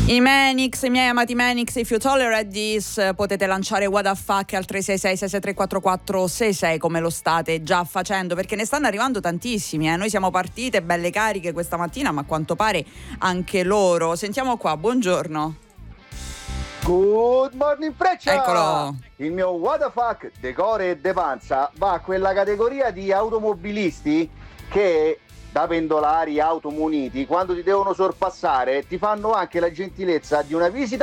I Manix, i miei amati Manix, if you tolerate this, potete lanciare what the fuck al 366-663-4466 come lo state già facendo, perché ne stanno arrivando tantissimi. Noi siamo partite belle cariche questa mattina, ma a quanto pare anche loro. Sentiamo qua, buongiorno. Good morning Freccia! Eccolo! Il mio what the fuck decore e de panza va a quella categoria di automobilisti che da pendolari automuniti, quando ti devono sorpassare, ti fanno anche la gentilezza di una visita